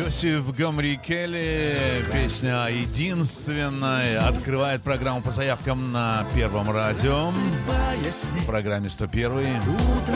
Йосиф Гамрикели, песня «Единственная», открывает программу по заявкам на Первом радио, в программе 101.